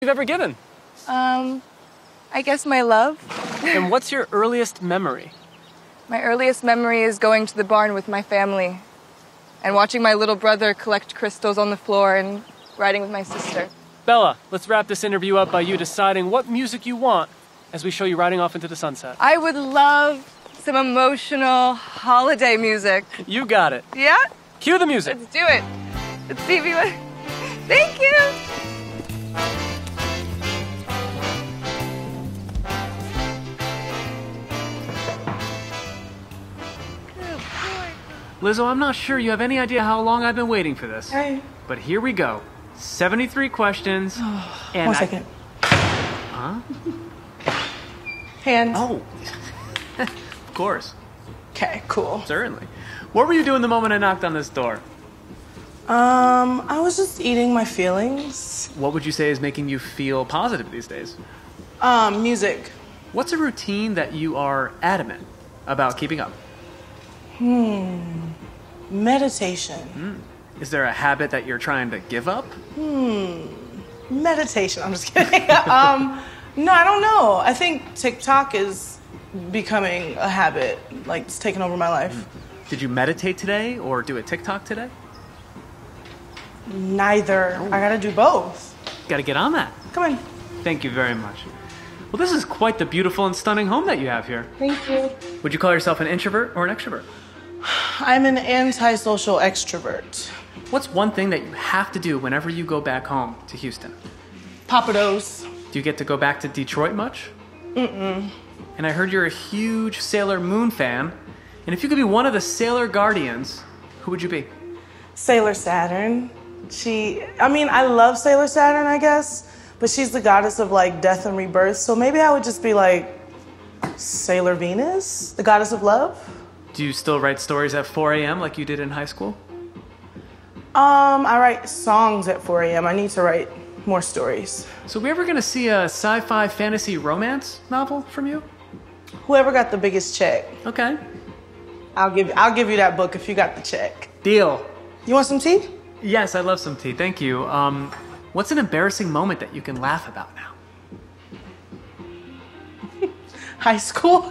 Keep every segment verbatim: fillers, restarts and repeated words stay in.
you've ever given? Um, I guess my love. And what's your earliest memory? My earliest memory is going to the barn with my family and watching my little brother collect crystals on the floor and riding with my sister. Bella, let's wrap this interview up by you deciding what music you want as we show you riding off into the sunset. I would love some emotional holiday music. You got it. Yeah? Cue the music. Let's do it. Let's see if you... Thank you. Lizzo, I'm not sure you have any idea how long I've been waiting for this. Hey. But here we go. seventy-three questions. and One second. I... Huh? Hands. Oh. Of course. Okay, cool. Certainly. What were you doing the moment I knocked on this door? Um, I was just eating my feelings. What would you say is making you feel positive these days? Um, music. What's a routine that you are adamant about keeping up? Hmm. Meditation. Mm. Is there a habit that you're trying to give up? Hmm. Meditation. I'm just kidding. um, no, I don't know. I think TikTok is becoming a habit. Like, it's taking over my life. Mm. Did you meditate today or do a TikTok today? Neither. Oh. I gotta do both. Gotta get on that. Come on. Thank you very much. Well, this is quite the beautiful and stunning home that you have here. Thank you. Would you call yourself an introvert or an extrovert? I'm an antisocial extrovert. What's one thing that you have to do whenever you go back home to Houston? Papados. Do you get to go back to Detroit much? Mm-mm. And I heard you're a huge Sailor Moon fan. And if you could be one of the Sailor Guardians, who would you be? Sailor Saturn. She, I mean, I love Sailor Saturn, I guess, but she's the goddess of like death and rebirth. So maybe I would just be like Sailor Venus, the goddess of love. Do you still write stories at four a m like you did in high school? Um, I write songs at four a m I need to write more stories. So are we ever gonna see a sci-fi fantasy romance novel from you? Whoever got the biggest check. Okay. I'll give I'll give you that book if you got the check. Deal. You want some tea? Yes, I'd love some tea. Thank you. Um, what's an embarrassing moment that you can laugh about now? High school.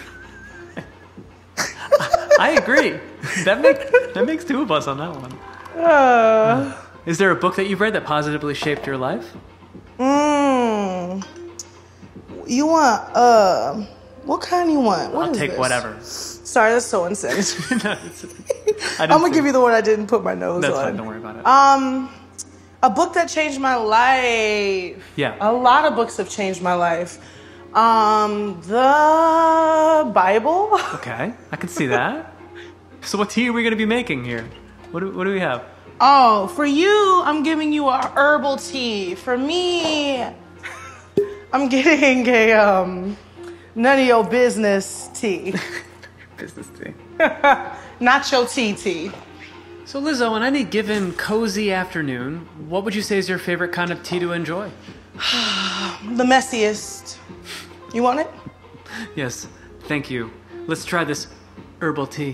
I agree. That makes that makes two of us on that one. Uh, Is there a book that you've read that positively shaped your life? Mmm. You want uh? What kind you want? What I'll is take this? whatever. Sorry, that's so insensitive. No, it's, I'm gonna give you the one I didn't put my nose That's on. fine. Don't worry about it. Um, a book that changed my life. Yeah. A lot of books have changed my life. Um, the Bible. Okay, I can see that. So what tea are we going to be making here? What do, what do we have? Oh, for you, I'm giving you a herbal tea. For me, I'm getting a um, none of your business tea. Business tea. Nacho tea tea. So Lizzo, on any given cozy afternoon, what would you say is your favorite kind of tea to enjoy? The messiest. You want it? Yes, thank you. Let's try this herbal tea.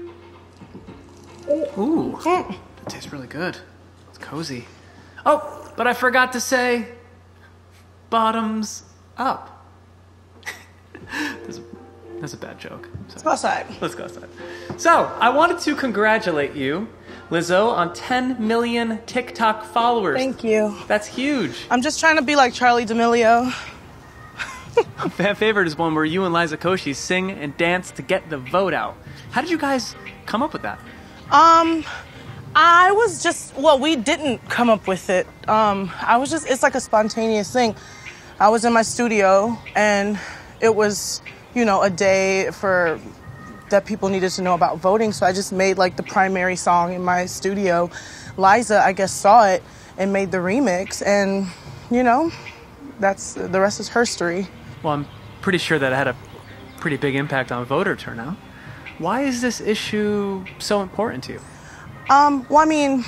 Ooh, Mm. that tastes really good. It's cozy. Oh, but I forgot to say, bottoms up. that's, a, that's a bad joke. Let's go outside. Let's go outside. So, I wanted to congratulate you, Lizzo, on ten million TikTok followers. Thank you. That's huge. I'm just trying to be like Charlie D'Amelio. My fan favorite is one where you and Liza Koshy sing and dance to get the vote out. How did you guys come up with that? Um, I was just, well, we didn't come up with it. Um, I was just, it's like a spontaneous thing. I was in my studio and it was, you know, a day for, that people needed to know about voting. So I just made like the primary song in my studio. Liza, I guess, saw it and made the remix and, you know, that's, the rest is history. Well, I'm pretty sure that it had a pretty big impact on voter turnout. Why is this issue so important to you? Um, well, I mean,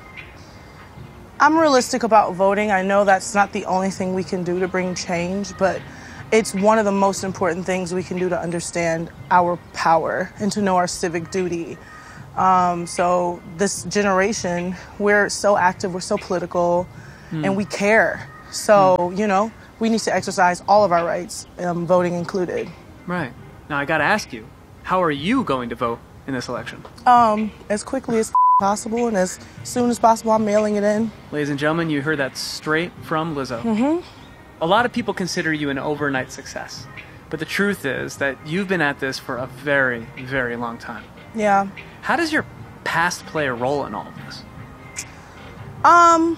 I'm realistic about voting. I know that's not the only thing we can do to bring change, but it's one of the most important things we can do to understand our power and to know our civic duty. Um, so this generation, we're so active, we're so political, mm. and we care. So, you know, we need to exercise all of our rights, um, voting included. Right. Now, I gotta ask you, how are you going to vote in this election? Um, as quickly as possible and as soon as possible, I'm mailing it in. Ladies and gentlemen, you heard that straight from Lizzo. Mm-hmm. A lot of people consider you an overnight success, but the truth is that you've been at this for a very, very long time. Yeah. How does your past play a role in all of this? Um,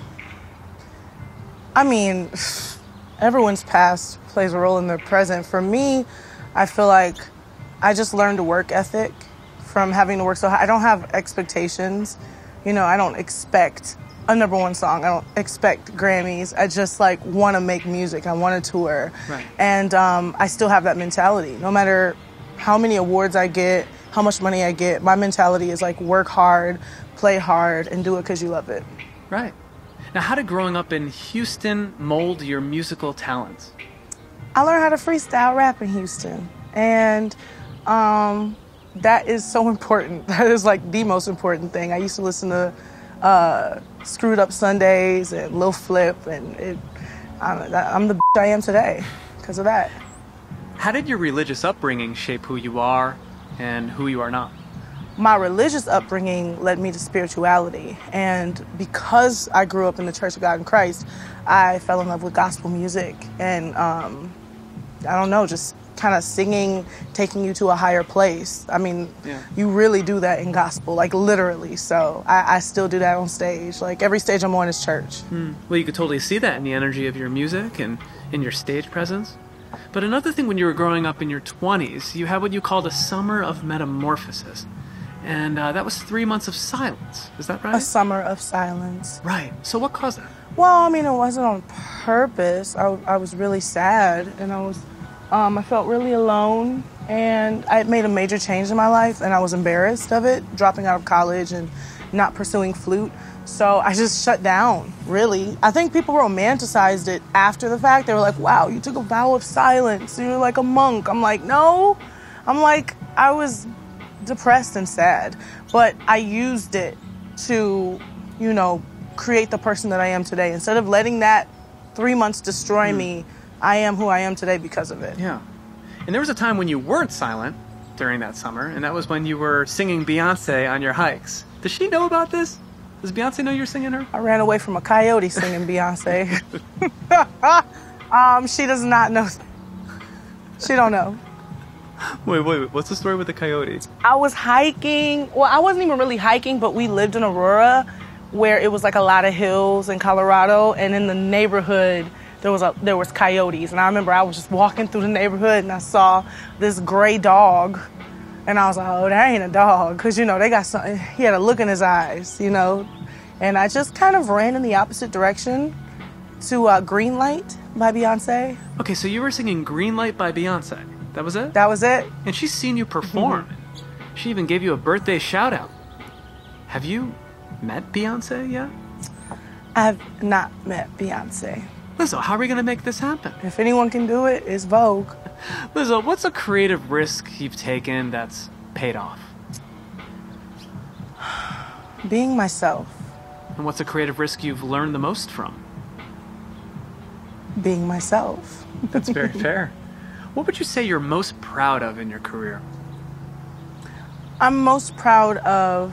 I mean, everyone's past plays a role in their present. For me, I feel like I just learned a work ethic from having to work so hard. I don't have expectations. You know, I don't expect a number one song. I don't expect Grammys. I just like want to make music. I want to tour. Right. And um, I still have that mentality. No matter how many awards I get, how much money I get, my mentality is like work hard, play hard, and do it because you love it. Right. Now, how did growing up in Houston mold your musical talents? I learned how to freestyle rap in Houston. And um, that is so important. That is like the most important thing. I used to listen to uh, Screwed Up Sundays and Lil Flip, and it, I'm, I'm the bitch I am today because of that. How did your religious upbringing shape who you are and who you are not? My religious upbringing led me to spirituality, and because I grew up in the Church of God in Christ, I fell in love with gospel music, and um, I don't know, just kind of singing, taking you to a higher place. I mean, yeah. You really do that in gospel, like literally. So I, I still do that on stage. Like every stage I'm on is church. Hmm. Well, you could totally see that in the energy of your music and in your stage presence. But another thing, when you were growing up in your twenties, you had what you called a summer of metamorphosis. And uh, that was three months of silence. Is that right? A summer of silence. Right. So what caused that? Well, I mean, it wasn't on purpose. I, I was really sad, and I was, um, I felt really alone, and I had made a major change in my life, and I was embarrassed of it, dropping out of college and not pursuing flute. So I just shut down, really. I think people romanticized it after the fact. They were like, wow, you took a vow of silence. You're like a monk. I'm like, no. I'm like, I was depressed and sad, but I used it to, you know, create the person that I am today. Instead of letting that three months destroy mm. me, I am who I am today because of it. Yeah. And there was a time when you weren't silent during that summer, and that was when you were singing Beyonce on your hikes. Does she know about this? Does Beyonce know you're singing her? I ran away from a coyote singing Beyonce. um, she does not know. She don't know. Wait, wait, wait. What's the story with the coyotes? I was hiking. Well, I wasn't even really hiking, but we lived in Aurora, where it was like a lot of hills in Colorado, and in the neighborhood there was a there was coyotes. And I remember I was just walking through the neighborhood and I saw this gray dog, and I was like, oh, that ain't a dog, because you know they got something. He had a look in his eyes, you know, and I just kind of ran in the opposite direction to uh, Green Light by Beyonce. Okay, so you were singing Green Light by Beyonce. That was it? That was it. And she's seen you perform. Mm-hmm. She even gave you a birthday shout out. Have you met Beyonce yet? I've not met Beyonce. Lizzo, how are we going to make this happen? If anyone can do it, it's Vogue. Lizzo, what's a creative risk you've taken that's paid off? Being myself. And what's a creative risk you've learned the most from? Being myself. That's very fair. What would you say you're most proud of in your career? I'm most proud of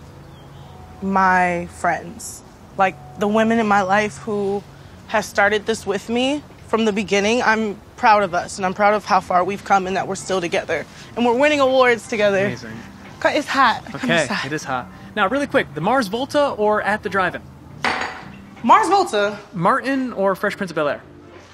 my friends, like the women in my life who have started this with me from the beginning. I'm proud of us, and I'm proud of how far we've come and that we're still together. And we're winning awards together. Amazing. It's hot. Okay, it is hot. Now, really quick, the Mars Volta or At the Drive-In? Mars Volta. Martin or Fresh Prince of Bel-Air?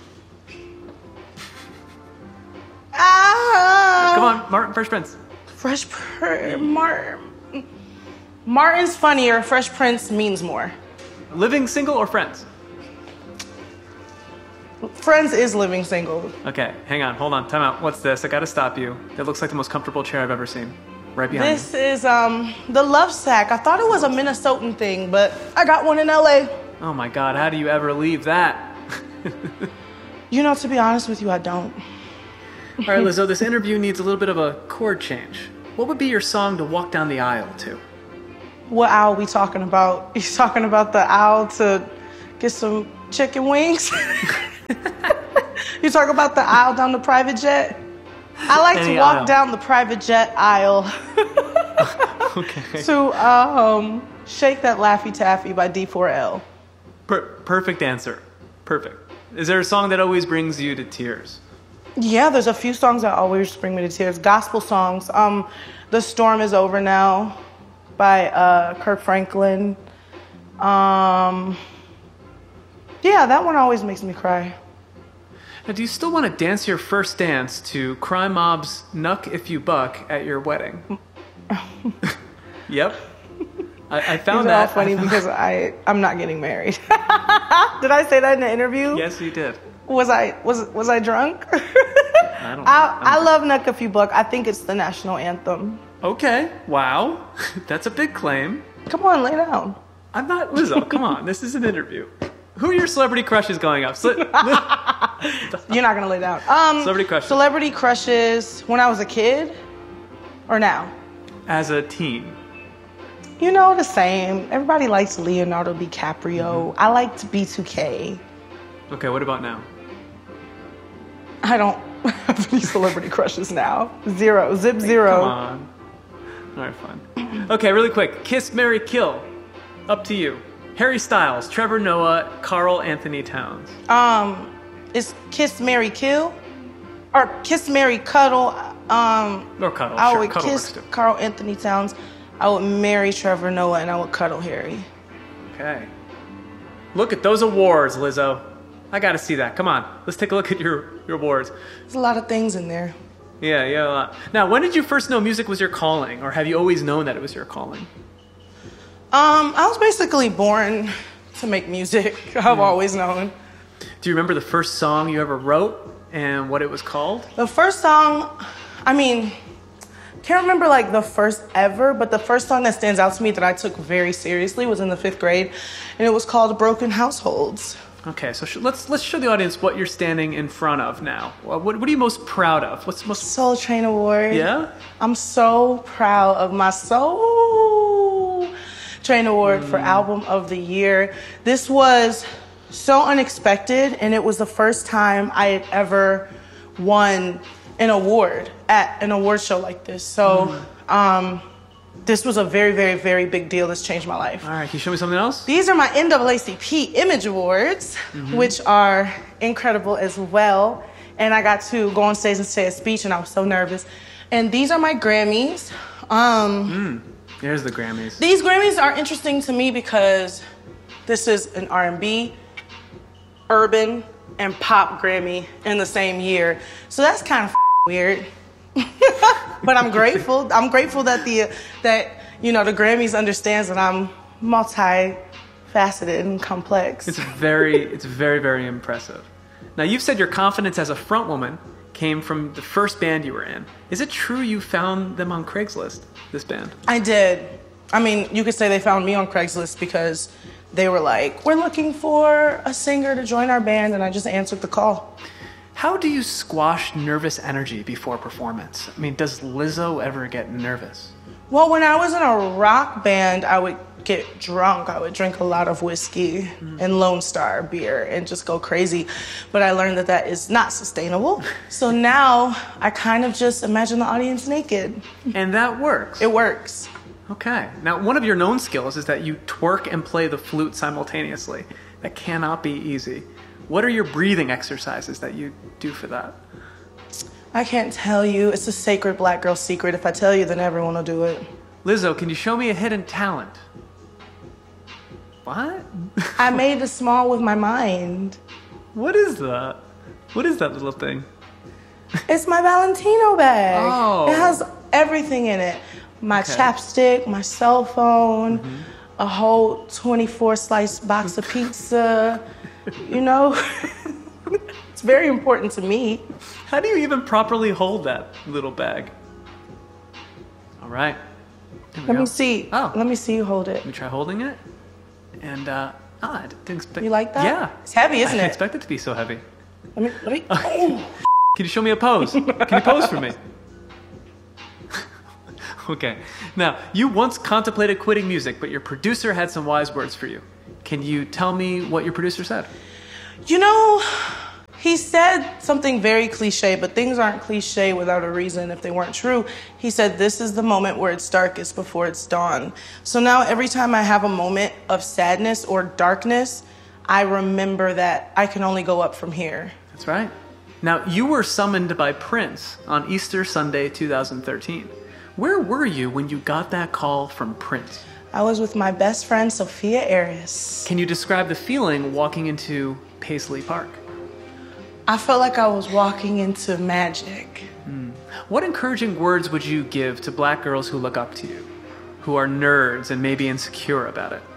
Ah! Come on, Martin, Fresh Prince. Fresh Prince. Mar- Martin's funnier. Fresh Prince means more. Living single or Friends? Friends is living single. Okay, hang on, hold on, time out. What's this? I gotta stop you. That looks like the most comfortable chair I've ever seen. Right behind This you. is um the Love Sack. I thought it was a Minnesotan thing, but I got one in L A. Oh my God, how do you ever leave that? You know, to be honest with you, I don't. All right, Lizzo, this interview needs a little bit of a chord change. What would be your song to walk down the aisle to? What aisle we talking about? You talking about the aisle to get some chicken wings. You talk about the aisle down the private jet? I like Any to walk aisle. down the private jet aisle Okay. to um, Shake That Laffy Taffy by D four L. Per- perfect answer. Perfect. Is there a song that always brings you to tears? Yeah, there's a few songs that always bring me to tears. Gospel songs. Um, The Storm Is Over Now by uh, Kirk Franklin. Um, yeah, that one always makes me cry. Now, do you still want to dance your first dance to Crime Mob's Knuck If You Buck at your wedding? Yep. I, I found These are all that. funny because I, I'm not getting married. Did I say that in the interview? Yes, you did. Was I was was I drunk? I don't. I, I I don't love Knuck If You Buck. I think it's the national anthem. Okay. Wow. That's a big claim. Come on, lay down. I'm not Lizzo. Come on. This is an interview. Who are your celebrity crushes going up? Sli- You're not gonna lay down. Um, Celebrity crushes. Celebrity crushes when I was a kid, or now? As a teen. You know, the same. Everybody likes Leonardo DiCaprio. Mm-hmm. I liked B two K. Okay, what about now? I don't have any celebrity crushes now. Zero. Zip zero. Come on. All right, fine. Okay, really quick. Kiss, Marry, Kill. Up to you. Harry Styles, Trevor Noah, Carl Anthony Towns. Um, it's Kiss, Marry, Kill, or Kiss, Marry, Cuddle. Um, Or Cuddle. I sure, would Cuddle kiss works too. Carl Anthony Towns. I would marry Trevor Noah, and I would cuddle Harry. Okay. Look at those awards, Lizzo. I gotta see that. Come on. Let's take a look at your, your awards. There's a lot of things in there. Yeah, yeah, a lot. Now, when did you first know music was your calling? Or have you always known that it was your calling? Um, I was basically born to make music. I've always known. Do you remember the first song you ever wrote and what it was called? The first song, I mean, can't remember like the first ever, but the first song that stands out to me that I took very seriously was in the fifth grade, and it was called Broken Households. Okay, so sh- let's let's show the audience what you're standing in front of now. What, what are you most proud of? What's most... Soul Train Award. Yeah? I'm so proud of my Soul Train Award for Album of the Year. This was so unexpected, and it was the first time I had ever won an award at an award show like this. So um, this was a very, very, very big deal. This changed my life. All right, can you show me something else? These are my N double A C P Image Awards, which are incredible as well. And I got to go on stage and say a speech, and I was so nervous. And these are my Grammys. Um, There's the Grammys. These Grammys are interesting to me because this is an R and B, urban, and pop Grammy in the same year. So that's kind of weird. But I'm grateful. I'm grateful that the that you know the Grammys understands that I'm multifaceted and complex. It's very, it's very, very impressive. Now, you've said your confidence as a front woman came from the first band you were in. Is it true you found them on Craigslist, this band? I did. I mean, you could say they found me on Craigslist because they were like, we're looking for a singer to join our band, and I just answered the call. How do you squash nervous energy before performance? I mean, does Lizzo ever get nervous? Well, when I was in a rock band, I would get drunk. I would drink a lot of whiskey mm. and Lone Star beer and just go crazy. But I learned that that is not sustainable. So now I kind of just imagine the audience naked. And that works. It works. Okay. Now, one of your known skills is that you twerk and play the flute simultaneously. That cannot be easy. What are your breathing exercises that you do for that? I can't tell you. It's a sacred black girl secret. If I tell you, then everyone will do it. Lizzo, can you show me a hidden talent? What? I made the small with my mind. What is that? What is that little thing? It's my Valentino bag. Oh. It has everything in it. My Okay. chapstick, my cell phone, Mm-hmm. a whole twenty-four slice box of pizza. You know, it's very important to me. How do you even properly hold that little bag? All right. There we Let go. me see. Oh. Let me see you hold it. Let me try holding it. And, uh, ah, I didn't expect... You like that? Yeah. It's heavy, I isn't didn't it? expect it to be so heavy. Let me, let me. Oh. Can you show me a pose? Can you pose for me? Okay. Now, you once contemplated quitting music, but your producer had some wise words for you. Can you tell me what your producer said? You know, he said something very cliche, but things aren't cliche without a reason if they weren't true. He said, this is the moment where it's darkest before it's dawn. So now every time I have a moment of sadness or darkness, I remember that I can only go up from here. That's right. Now, you were summoned by Prince on Easter Sunday two thousand thirteen. Where were you when you got that call from Prince? I was with my best friend, Sophia Aries. Can you describe the feeling walking into Paisley Park? I felt like I was walking into magic. Mm. What encouraging words would you give to black girls who look up to you, who are nerds and maybe insecure about it?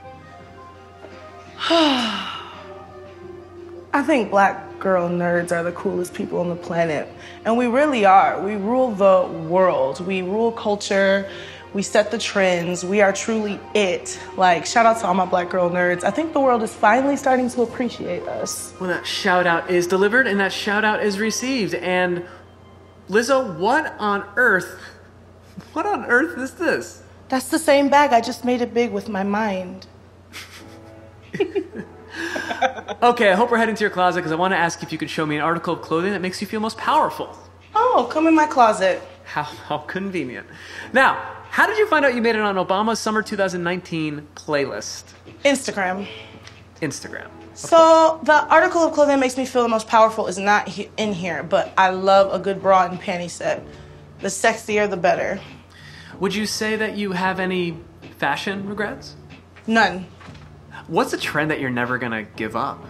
I think black girl nerds are the coolest people on the planet. And we really are. We rule the world. We rule culture. We set the trends. We are truly it. Like, shout out to all my black girl nerds. I think the world is finally starting to appreciate us. Well, that shout out is delivered and that shout out is received. And Lizzo, what on earth, what on earth is this? That's the same bag. I just made it big with my mind. Okay, I hope we're heading to your closet because I want to ask if you could show me an article of clothing that makes you feel most powerful. Oh, come in my closet. How, how convenient. Now, how did you find out you made it on Obama's Summer two thousand nineteen playlist? Instagram. Instagram. So the article of clothing that makes me feel the most powerful is not he- in here, but I love a good bra and panty set. The sexier, the better. Would you say that you have any fashion regrets? None. What's a trend that you're never gonna give up?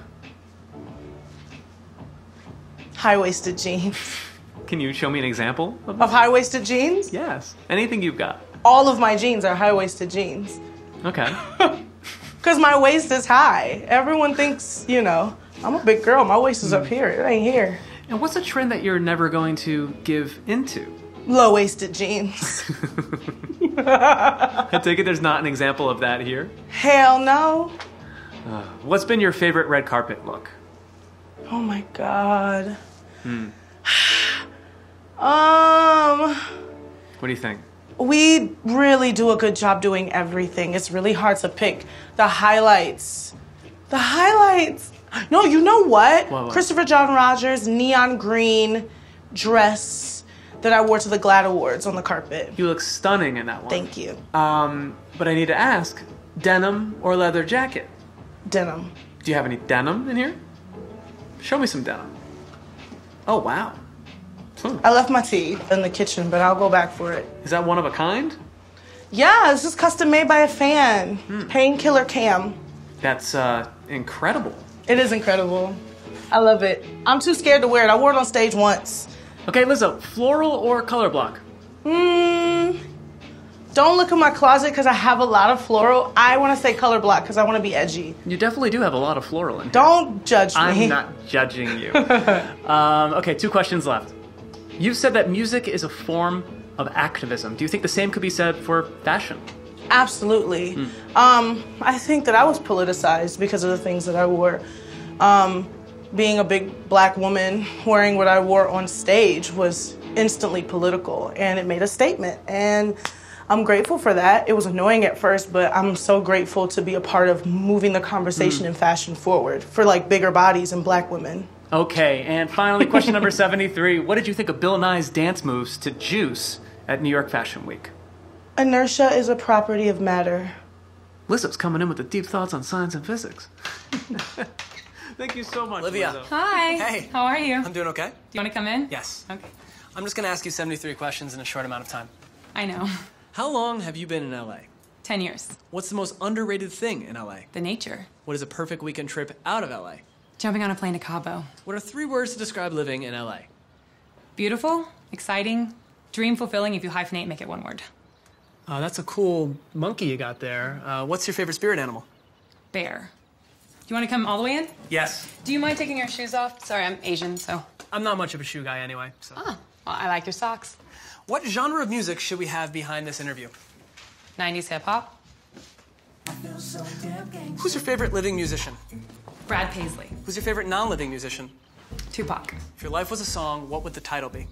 High-waisted jeans. Can you show me an example of, Of high-waisted jeans? Yes. Anything you've got. All of my jeans are high-waisted jeans. Okay. Because my waist is high. Everyone thinks, you know, I'm a big girl. My waist is up here. It ain't here. And what's a trend that you're never going to give into? Low-waisted jeans. I take it there's not an example of that here. Hell no. Uh, what's been your favorite red carpet look? Oh my God. Hmm. um... What do you think? We really do a good job doing everything. It's really hard to pick the highlights. The highlights. No, you know what? What, what? Christopher John Rogers neon green dress that I wore to the GLAAD Awards on the carpet. You look stunning in that one. Thank you. Um, but I need to ask, denim or leather jacket? Denim. Do you have any denim in here? Show me some denim. Oh, wow. Hmm. I left my tee in the kitchen, but I'll go back for it. Is that one of a kind? Yeah, this is custom made by a fan. Hmm. Painkiller Cam. That's uh, incredible. It is incredible. I love it. I'm too scared to wear it. I wore it on stage once. Okay, Lizzo, floral or color block? Hmm. Don't look in my closet because I have a lot of floral. I want to say color block because I want to be edgy. You definitely do have a lot of floral in here. Don't judge me. I'm not judging you. um, okay, two questions left. You've said that music is a form of activism. Do you think the same could be said for fashion? Absolutely. Mm. Um, I think that I was politicized because of the things that I wore. Um, being a big black woman, wearing what I wore on stage was instantly political, and it made a statement. And I'm grateful for that. It was annoying at first, but I'm so grateful to be a part of moving the conversation mm. in fashion forward for like bigger bodies and black women. Okay, and finally, question number seventy-three. What did you think of Bill Nye's dance moves to Juice at New York Fashion Week? Inertia is a property of matter. Lizzo's coming in with the deep thoughts on science and physics. Thank you so much, Olivia. Lizzo. Hi. Hey. How are you? I'm doing okay. Do you want to come in? Yes. Okay. I'm just going to ask you seventy-three questions in a short amount of time. I know. How long have you been in L A? Ten years. What's the most underrated thing in L A? The nature. What is a perfect weekend trip out of L A? Jumping on a plane to Cabo. What are three words to describe living in L A? Beautiful, exciting, dream fulfilling. If you hyphenate, make it one word. Uh, that's a cool monkey you got there. Uh, what's your favorite spirit animal? Bear. Do you want to come all the way in? Yes. Do you mind taking your shoes off? Sorry, I'm Asian, so. I'm not much of a shoe guy anyway, so. Oh, well, I like your socks. What genre of music should we have behind this interview? nineties hip hop. Who's your favorite living musician? Brad Paisley. Who's your favorite non-living musician? Tupac. If your life was a song, what would the title be?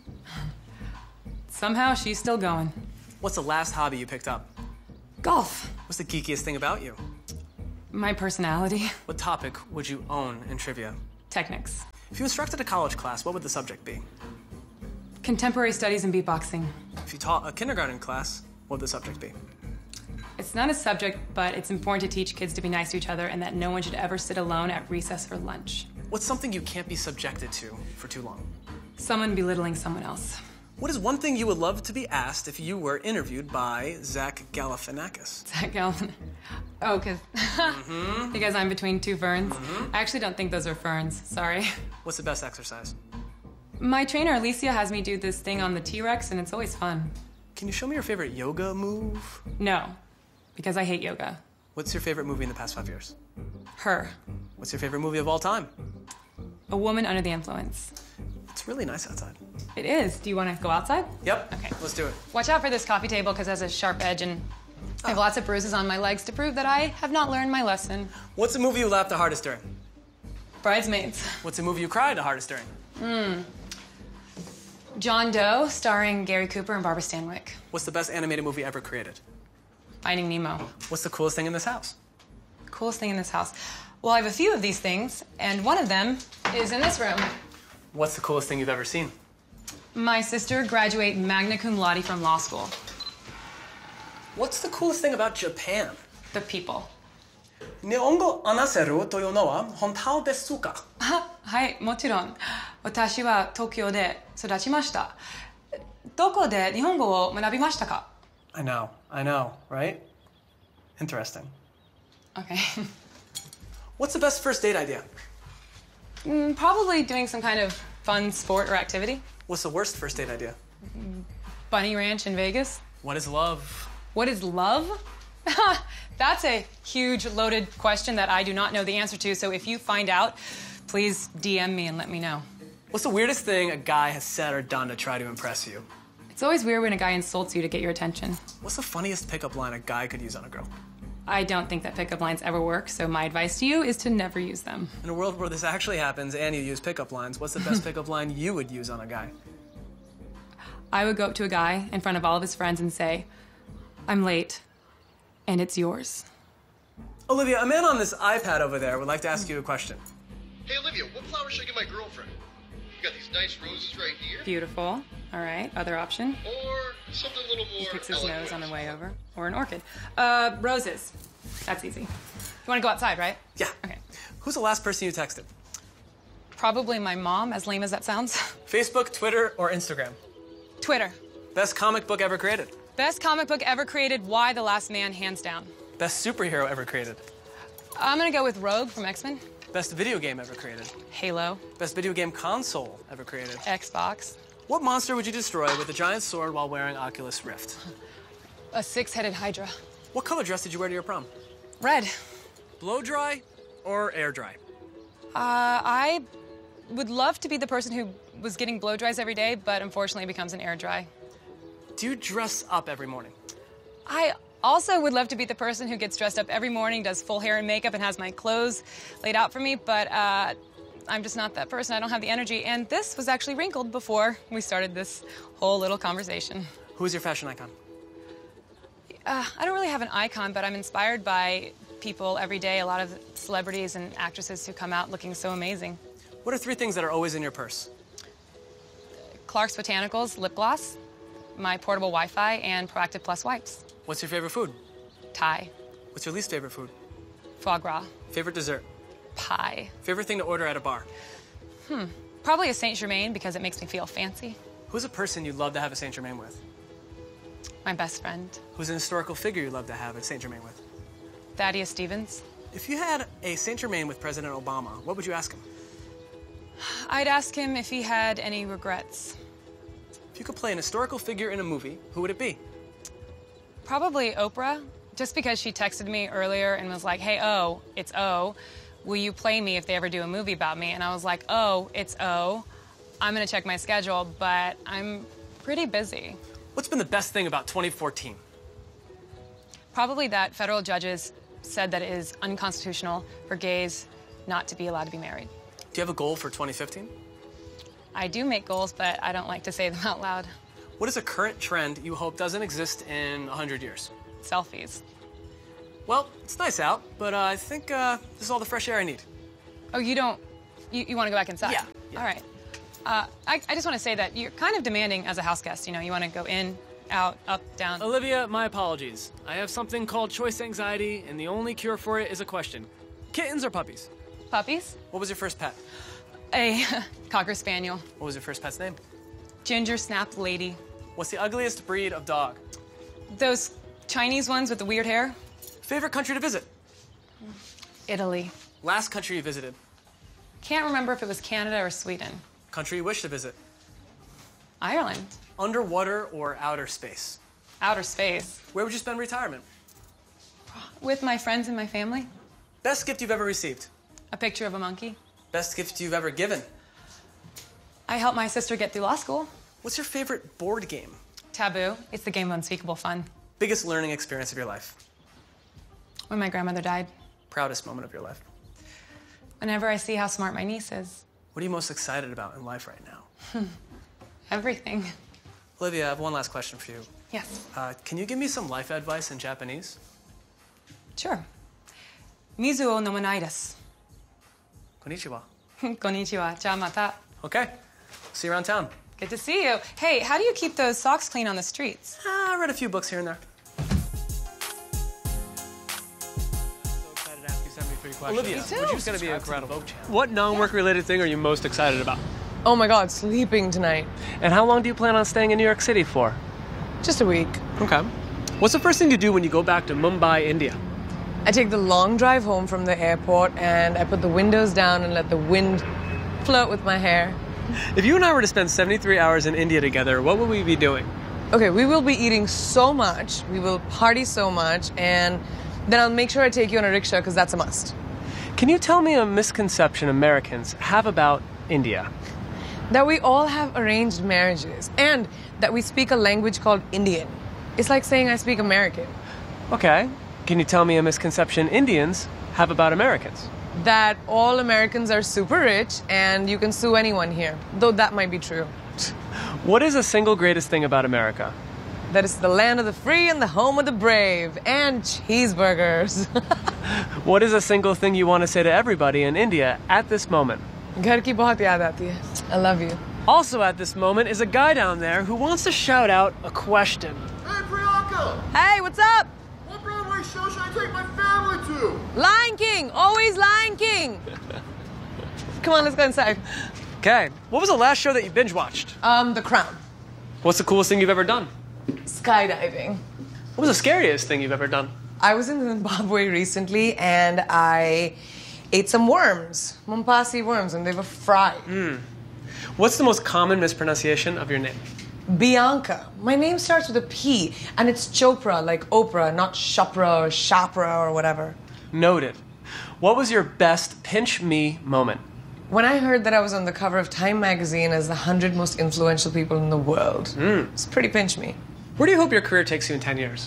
Somehow she's still going. What's the last hobby you picked up? Golf. What's the geekiest thing about you? My personality. What topic would you own in trivia? Technics. If you instructed a college class, what would the subject be? Contemporary studies and beatboxing. If you taught a kindergarten class, what would the subject be? It's not a subject, but it's important to teach kids to be nice to each other and that no one should ever sit alone at recess for lunch. What's something you can't be subjected to for too long? Someone belittling someone else. What is one thing you would love to be asked if you were interviewed by Zach Galifianakis? Zach Galvin. Oh, because mm-hmm. because I'm between two ferns. Mm-hmm. I actually don't think those are ferns. Sorry. What's the best exercise? My trainer, Alicia, has me do this thing on the T-Rex, and it's always fun. Can you show me your favorite yoga move? No, because I hate yoga. What's your favorite movie in the past five years? Her. What's your favorite movie of all time? A Woman Under the Influence. It's really nice outside. It is. Do you want to go outside? Yep. Okay. Let's do it. Watch out for this coffee table because it has a sharp edge and I have lots of bruises on my legs to prove that I have not learned my lesson. What's the movie you laughed the hardest during? Bridesmaids. What's the movie you cried the hardest during? Hmm. John Doe, starring Gary Cooper and Barbara Stanwyck. What's the best animated movie ever created? Finding Nemo. What's the coolest thing in this house? Coolest thing in this house? Well, I have a few of these things, and one of them is in this room. What's the coolest thing you've ever seen? My sister graduated magna cum laude from law school. What's the coolest thing about Japan? The people. 日本語話せるというのは本当ですか? はい、もちろん。私は東京で育ちました。どこで日本語を学びましたか? I know, I know, right? Interesting. Okay. What's the best first date idea? Mm, probably doing some kind of fun sport or activity. What's the worst first date idea? Bunny Ranch in Vegas. What is love? What is love? That's a huge, loaded question that I do not know the answer to, so if you find out, please D M me and let me know. What's the weirdest thing a guy has said or done to try to impress you? It's always weird when a guy insults you to get your attention. What's the funniest pickup line a guy could use on a girl? I don't think that pickup lines ever work, so my advice to you is to never use them. In a world where this actually happens and you use pickup lines, what's the best pickup line you would use on a guy? I would go up to a guy in front of all of his friends and say, I'm late, and it's yours. Olivia, a man on this iPad over there would like to ask you a question. Hey, Olivia, what flowers should I get my girlfriend? You got these nice roses right here. Beautiful. All right, other option. Or something a little more He picks his elegant. nose on the way over. Or an orchid. Uh, roses. That's easy. You want to go outside, right? Yeah. Okay. Who's the last person you texted? Probably my mom, as lame as that sounds. Facebook, Twitter, or Instagram? Twitter. Best comic book ever created? Best comic book ever created, Y: The Last Man, hands down. Best superhero ever created? I'm gonna go with Rogue from X-Men. Best video game ever created? Halo. Best video game console ever created? Xbox. What monster would you destroy with a giant sword while wearing Oculus Rift? A six-headed Hydra. What color dress did you wear to your prom? Red. Blow dry or air dry? Uh, I would love to be the person who was getting blow dries every day, but unfortunately becomes an air dry. Do you dress up every morning? I also would love to be the person who gets dressed up every morning, does full hair and makeup, and has my clothes laid out for me, but uh, I'm just not that person. I don't have the energy, and this was actually wrinkled before we started this whole little conversation. Who is your fashion icon? Uh, I don't really have an icon, but I'm inspired by people every day, a lot of celebrities and actresses who come out looking so amazing. What are three things that are always in your purse? Clark's Botanicals lip gloss, my portable Wi-Fi, and Proactive Plus wipes. What's your favorite food? Thai. What's your least favorite food? Foie gras. Favorite dessert? Pie. Favorite thing to order at a bar? Hmm. Probably a Saint Germain because it makes me feel fancy. Who's a person you'd love to have a Saint Germain with? My best friend. Who's an historical figure you'd love to have a Saint Germain with? Thaddeus Stevens. If you had a Saint Germain with President Obama, what would you ask him? I'd ask him if he had any regrets. If you could play an historical figure in a movie, who would it be? Probably Oprah, just because she texted me earlier and was like, hey, O, it's O. Will you play me if they ever do a movie about me? And I was like, oh, it's O. I'm gonna check my schedule, but I'm pretty busy. What's been the best thing about twenty fourteen? Probably that federal judges said that it is unconstitutional for gays not to be allowed to be married. Do you have a goal for twenty fifteen? I do make goals, but I don't like to say them out loud. What is a current trend you hope doesn't exist in one hundred years? Selfies. Well, it's nice out, but uh, I think uh, this is all the fresh air I need. Oh, you don't... You, you want to go back inside? Yeah, yeah. All right. Uh, I, I just want to say that you're kind of demanding as a house guest. You know, you want to go in, out, up, down. Olivia, my apologies. I have something called choice anxiety, and the only cure for it is a question. Kittens or puppies? Puppies? What was your first pet? A Cocker Spaniel. What was your first pet's name? Ginger Snap Lady. What's the ugliest breed of dog? Those Chinese ones with the weird hair? Favorite country to visit? Italy. Last country you visited? Can't remember if it was Canada or Sweden. Country you wish to visit? Ireland. Underwater or outer space? Outer space. Where would you spend retirement? With my friends and my family. Best gift you've ever received? A picture of a monkey. Best gift you've ever given? I helped my sister get through law school. What's your favorite board game? Taboo. It's the game of unspeakable fun. Biggest learning experience of your life? When my grandmother died. Proudest moment of your life? Whenever I see how smart my niece is. What are you most excited about in life right now? Everything. Olivia, I have one last question for you. Yes. Uh, can you give me some life advice in Japanese? Sure. Mizu o nomanai desu. Konnichiwa. Konnichiwa. Ja mata. Okay. See you around town. Good to see you. Hey, how do you keep those socks clean on the streets? Uh, I read a few books here and there. Olivia, Me too. would you It's gonna be subscribe to the incredible. Vogue channel? What non-work related thing are you most excited about? Oh my God, sleeping tonight. And how long do you plan on staying in New York City for? Just a week. Okay. What's the first thing you do when you go back to Mumbai, India? I take the long drive home from the airport and I put the windows down and let the wind float with my hair. If you and I were to spend seventy-three hours in India together, what would we be doing? Okay, we will be eating so much, we will party so much, and then I'll make sure I take you on a rickshaw because that's a must. Can you tell me a misconception Americans have about India? That we all have arranged marriages and that we speak a language called Indian. It's like saying I speak American. Okay. Can you tell me a misconception Indians have about Americans? That all Americans are super rich and you can sue anyone here, though that might be true. What is the single greatest thing about America? That it's the land of the free and the home of the brave, and cheeseburgers. What is a single thing you want to say to everybody in India at this moment? Ghar ki bahut yaad aati hai. I love you. Also at this moment is a guy down there who wants to shout out a question. Hey, Priyanka! Hey, what's up? What Broadway show should I take my family to? Lion King, always Lion King. Come on, let's go inside. Okay, what was the last show that you binge watched? Um, The Crown. What's the coolest thing you've ever done? Skydiving. What was the scariest thing you've ever done? I was in Zimbabwe recently and I ate some worms, Mombasi worms, and they were fried. Mm. What's the most common mispronunciation of your name? Bianca. My name starts with a P, and it's Chopra, like Oprah, not Chopra or Chopra or whatever. Noted. What was your best pinch me moment? When I heard that I was on the cover of Time magazine as the one hundred most influential people in the world, Mm. it's pretty pinch me. Where do you hope your career takes you in ten years?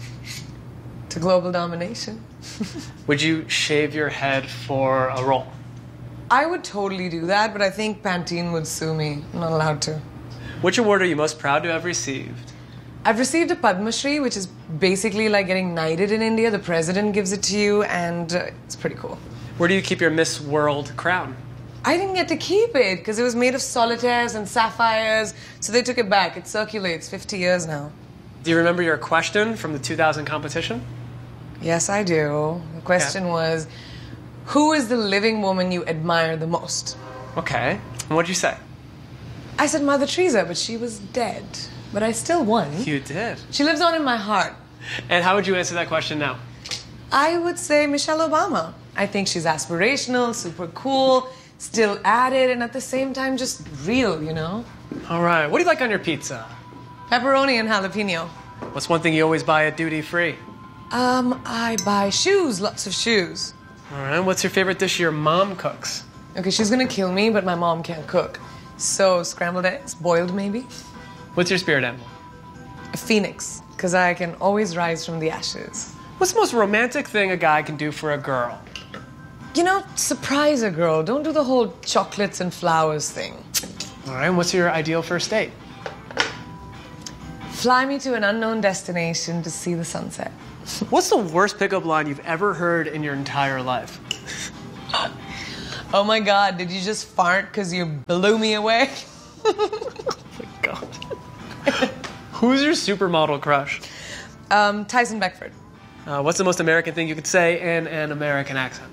To global domination. Would you shave your head for a role? I would totally do that, but I think Pantene would sue me. I'm not allowed to. Which award are you most proud to have received? I've received a Padma Shri, which is basically like getting knighted in India. The president gives it to you, and uh, it's pretty cool. Where do you keep your Miss World crown? I didn't get to keep it because it was made of solitaires and sapphires, so they took it back. It circulates fifty years now. Do you remember your question from the two thousand competition? Yes, I do. The question Okay. was, who is the living woman you admire the most? Okay. And what did you say? I said Mother Teresa, but she was dead. But I still won. You did. She lives on in my heart. And how would you answer that question now? I would say Michelle Obama. I think she's aspirational, super cool, still at it, and at the same time just real, you know? All right. What do you like on your pizza? Pepperoni and jalapeno. What's one thing you always buy at duty free? Um, I buy shoes, lots of shoes. All right. What's your favorite dish your mom cooks? Okay, she's gonna kill me, but my mom can't cook. So, scrambled eggs, boiled maybe? What's your spirit animal? A phoenix, because I can always rise from the ashes. What's the most romantic thing a guy can do for a girl? You know, surprise a girl. Don't do the whole chocolates and flowers thing. All right. And what's your ideal first date? Fly me to an unknown destination to see the sunset. What's the worst pickup line you've ever heard in your entire life? Oh my God, did you just fart because you blew me away? Oh my God. Who's your supermodel crush? Um, Tyson Beckford. Uh, what's the most American thing you could say in an American accent?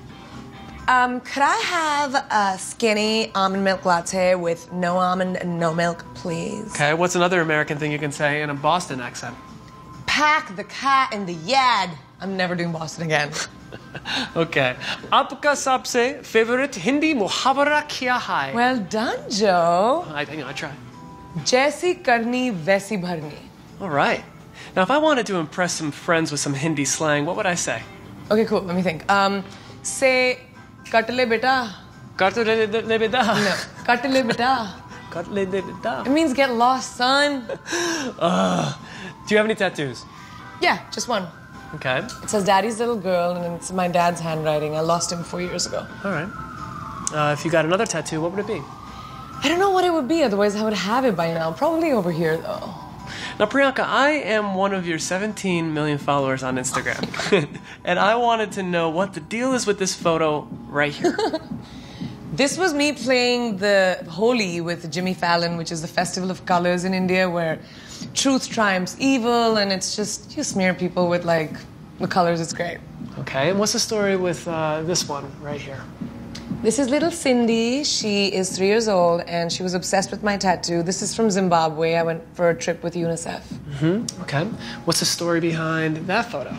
Um, could I have a skinny almond milk latte with no almond and no milk, please? Okay, what's another American thing you can say in a Boston accent? Pack the cat in the yard. I'm never doing Boston again. Okay. Aapka sabse favorite Hindi muhavara kya hai? Well done, Joe. I think I try. Jaisi karni, vaisi bharni. All right. Now, if I wanted to impress some friends with some Hindi slang, what would I say? Okay, cool. Let me think. Um, say, katle beta. Katle le beta. No, katle beta. Katle le beta. It means get lost, son. Uh, do you have any tattoos? Yeah, just one. Okay. It says Daddy's Little Girl, and it's my dad's handwriting. I lost him four years ago. All right. Uh, if you got another tattoo, what would it be? I don't know what it would be, otherwise I would have it by now. Probably over here, though. Now, Priyanka, I am one of your seventeen million followers on Instagram. And I wanted to know what the deal is with this photo right here. This was me playing the Holi with Jimmy Fallon, which is the festival of colors in India, where truth triumphs evil, and it's just, you smear people with, like, the colors. It's great. Okay, and what's the story with uh, this one right here? This is little Cindy. She is three years old, and she was obsessed with my tattoo. This is from Zimbabwe. I went for a trip with UNICEF. Mm-hmm. Okay. What's the story behind that photo?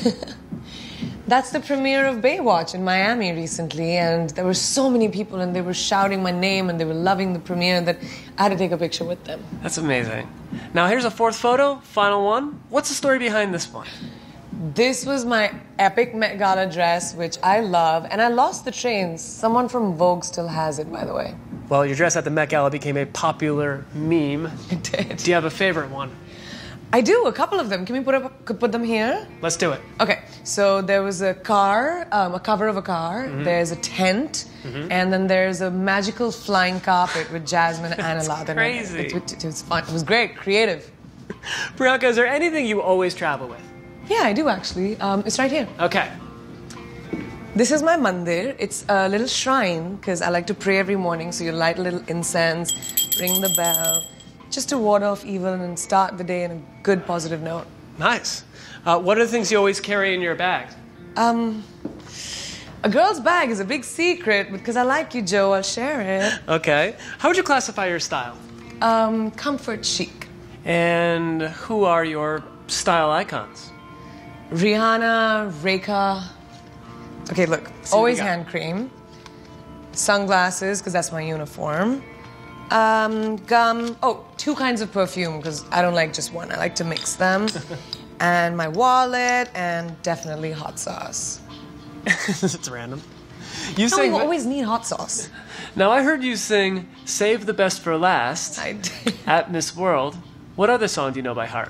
That's the premiere of Baywatch in Miami recently, and there were so many people, and they were shouting my name, and they were loving the premiere that I had to take a picture with them. That's amazing. Now, here's a fourth photo, final one. What's the story behind this one? This was my epic Met Gala dress, which I love, and I lost the trains. Someone from Vogue still has it, by the way. Well, your dress at the Met Gala became a popular meme. It did. Do you have a favorite one? I do, a couple of them. Can we put up, put them here? Let's do it. Okay, so there was a car, um, a cover of a car. Mm-hmm. There's a tent, mm-hmm. and then there's a magical flying carpet with Jasmine and Aladdin. Crazy. It, it, it, it was fun. It was great, creative. Priyanka, is there anything you always travel with? Yeah, I do actually. Um, it's right here. Okay. This is my mandir. It's a little shrine because I like to pray every morning. So you light a little incense, ring the bell, just to ward off evil and start the day in a good, positive note. Nice. Uh, what are the things you always carry in your bag? Um, a girl's bag is a big secret, but because I like you, Joe, I'll share it. Okay. How would you classify your style? Um, comfort chic. And who are your style icons? Rihanna, Reka. Okay, look, always hand cream. Sunglasses, because that's my uniform. Um, gum. Oh, two kinds of perfume, because I don't like just one. I like to mix them. And my wallet, and definitely hot sauce. It's random. You no, sing. we always need hot sauce. Now, I heard you sing Save the Best for Last I did. at Miss World. What other song do you know by heart?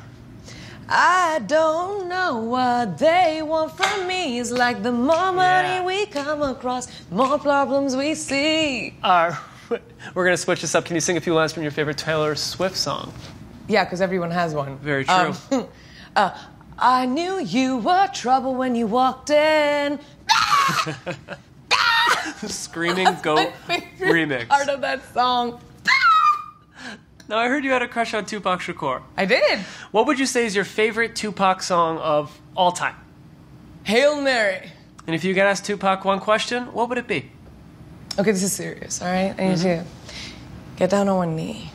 I don't know what they want from me. It's like the more money Yeah. we come across, more problems we see. Uh, we're going to switch this up. Can you sing a few lines from your favorite Taylor Swift song? Yeah, because everyone has one. Very true. Um, uh, I knew you were trouble when you walked in. Screaming That's Goat my favorite remix. part of that song. Now, I heard you had a crush on Tupac Shakur. I did. What would you say is your favorite Tupac song of all time? Hail Mary. And if you could ask Tupac one question, what would it be? Okay, this is serious, all right? I need Mm-hmm. you to get down on one knee.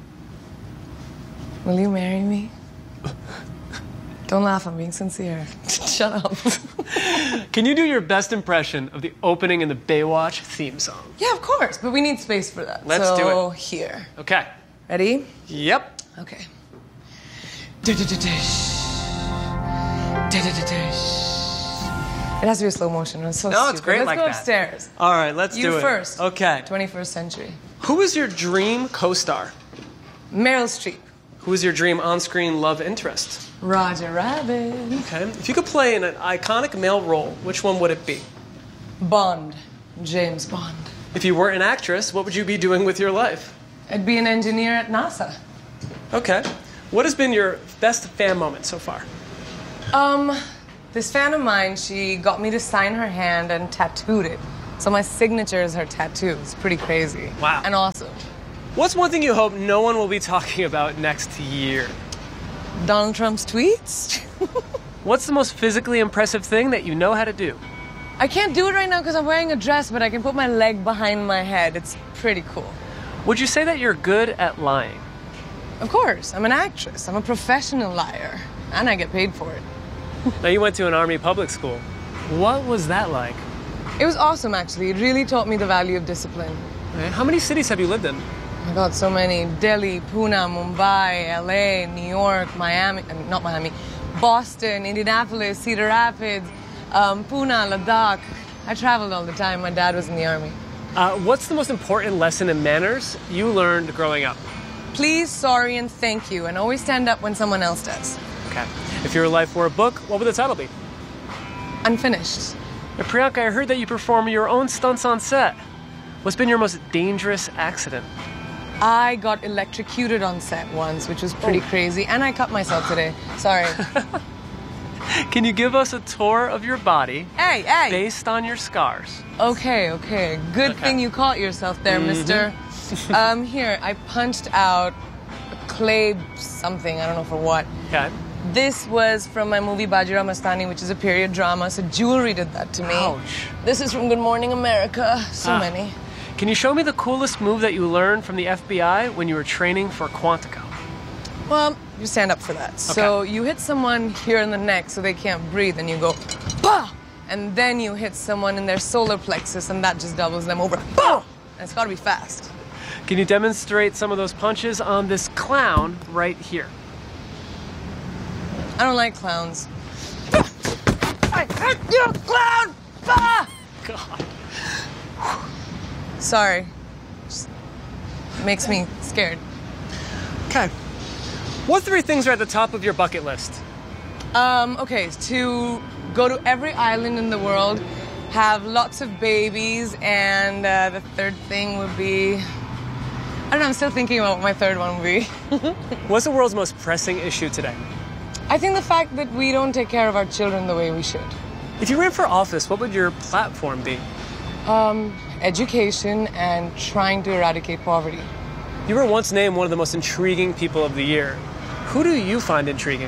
Will you marry me? Don't laugh, I'm being sincere. Shut up. Can you do your best impression of the opening in the Baywatch theme song? Yeah, of course, but we need space for that. Let's so, do So, it. here. Okay. Ready? Yep. Okay. Du-du-du-dush. Du-du-du-dush. It has to be a slow motion. It's so No, stupid. it's great Let's like go that. upstairs. All right, let's You do it. first. Okay. twenty-first century. Who is your dream co-star? Meryl Streep. Who is your dream on-screen love interest? Roger Rabbit. Okay. If you could play in an iconic male role, which one would it be? Bond. James Bond. If you weren't an actress, what would you be doing with your life? I'd be an engineer at NASA. Okay. What has been your best fan moment so far? Um, this fan of mine, she got me to sign her hand and tattooed it. So my signature is her tattoo. It's pretty crazy. Wow. And awesome. What's one thing you hope no one will be talking about next year? Donald Trump's tweets? What's the most physically impressive thing that you know how to do? I can't do it right now because I'm wearing a dress, but I can put my leg behind my head. It's pretty cool. Would you say that you're good at lying? Of course. I'm an actress. I'm a professional liar. And I get paid for it. Now, you went to an Army public school. What was that like? It was awesome, actually. It really taught me the value of discipline. Okay. How many cities have you lived in? Oh my God, so many. Delhi, Pune, Mumbai, L A, New York, Miami, I mean, not Miami, Boston, Indianapolis, Cedar Rapids, um, Pune, Ladakh. I traveled all the time. My dad was in the Army. Uh, what's the most important lesson in manners you learned growing up? Please, sorry, and thank you, and always stand up when someone else does. Okay. If your life were a book, what would the title be? Unfinished. Now, Priyanka, I heard that you perform your own stunts on set. What's been your most dangerous accident? I got electrocuted on set once, which was pretty oh. crazy, and I cut myself today. Sorry. Can you give us a tour of your body hey, hey. based on your scars? Okay, okay. Good okay. thing you caught yourself there, mm-hmm. mister. um, here, I punched out a clay something, I don't know for what. Okay. This was from my movie Bajirao Mastani, which is a period drama, so jewelry did that to me. Ouch. This is from Good Morning America. So ah. many. Can you show me the coolest move that you learned from the F B I when you were training for Quantico? Well, you stand up for that. Okay. So you hit someone here in the neck so they can't breathe, and you go, bah! And then you hit someone in their solar plexus, and that just doubles them over. Bah! And it's gotta be fast. Can you demonstrate some of those punches on this clown right here? I don't like clowns. I hit you, clown! Bah! God. Sorry. Just makes me scared. Okay. What three things are at the top of your bucket list? Um, okay, to go to every island in the world, have lots of babies, and uh, the third thing would be... I don't know, I'm still thinking about what my third one would be. What's the world's most pressing issue today? I think the fact that we don't take care of our children the way we should. If you ran for office, what would your platform be? Um, education and trying to eradicate poverty. You were once named one of the most intriguing people of the year. Who do you find intriguing?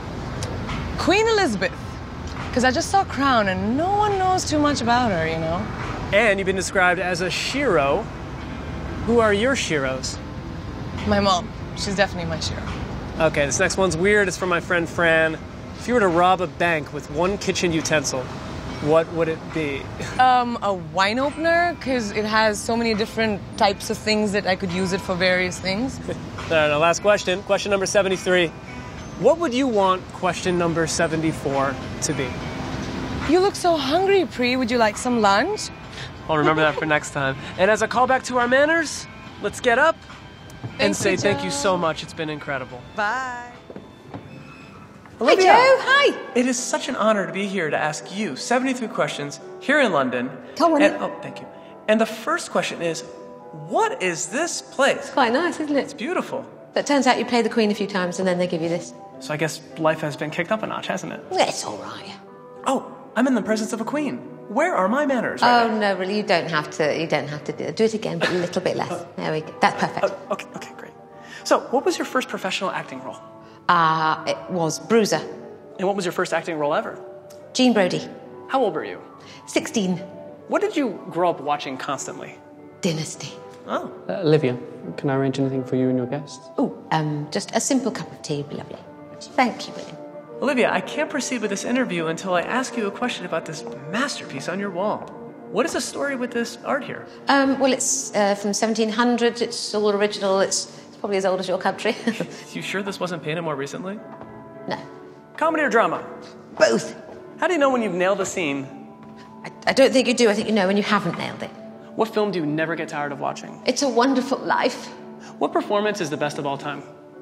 Queen Elizabeth. Because I just saw Crown and no one knows too much about her, you know? And you've been described as a shiro. Who are your shiros? My mom. She's definitely my shiro. Okay, this next one's weird. It's from my friend Fran. If you were to rob a bank with one kitchen utensil, what would it be? Um, a wine opener, because it has so many different types of things that I could use it for various things. All right, last question. Question number seventy-three. What would you want question number seventy-four to be? You look so hungry, Pri. Would you like some lunch? I'll remember that for next time. And as a callback to our manners, let's get up and Thanks, say Joe. Thank you so much. It's been incredible. Bye. Olivia, Hi, Joe. Hi. It is such an honor to be here to ask you seventy-three questions here in London. Come on and, in. Oh, thank you. And the first question is, what is this place? Quite nice, isn't it? It's beautiful. But it turns out you play the Queen a few times and then they give you this. So I guess life has been kicked up a notch, hasn't it? Yeah, it's all right. Oh, I'm in the presence of a queen. Where are my manners right Oh, now? no, really, you don't have to. You don't have to do it. Do it again, but a little bit less. Uh, there we go. That's perfect. Uh, okay, okay, great. So, what was your first professional acting role? Ah, uh, it was Bruiser. And what was your first acting role ever? Jean Brody. How old were you? sixteen. What did you grow up watching constantly? Dynasty. Oh. Uh, Olivia, can I arrange anything for you and your guests? Oh, um, just a simple cup of tea would be lovely. Thank you, William. Olivia, I can't proceed with this interview until I ask you a question about this masterpiece on your wall. What is the story with this art here? Um, well, it's uh, from seventeen hundred. It's all original. It's, it's probably as old as your country. You sure this wasn't painted more recently? No. Comedy or drama? Both. How do you know when you've nailed a scene? I, I don't think you do. I think you know when you haven't nailed it. What film do you never get tired of watching? It's a Wonderful Life. What performance is the best of all time?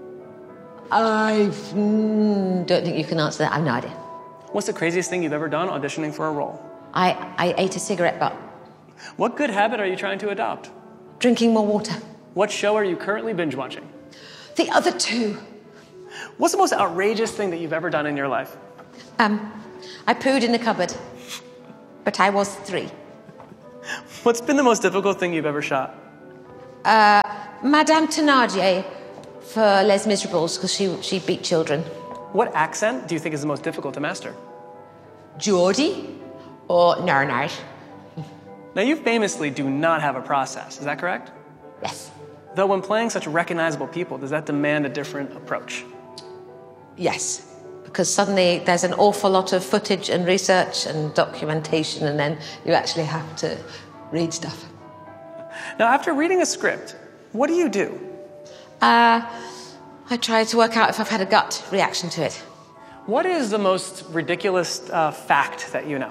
I mm, don't think you can answer that. I have no idea. What's the craziest thing you've ever done auditioning for a role? I, I ate a cigarette butt. What good habit are you trying to adopt? Drinking more water. What show are you currently binge watching? The other two. What's the most outrageous thing that you've ever done in your life? Um, I pooed in the cupboard, but I was three. What's been the most difficult thing you've ever shot? Uh, Madame Thénardier for Les Miserables, because she, she beat children. What accent do you think is the most difficult to master? Geordie or Narnart? Now, you famously do not have a process, is that correct? Yes. Though when playing such recognizable people, does that demand a different approach? Yes, because suddenly there's an awful lot of footage and research and documentation, and then you actually have to read stuff. Now, after reading a script, what do you do? Uh, I try to work out if I've had a gut reaction to it. What is the most ridiculous uh, fact that you know?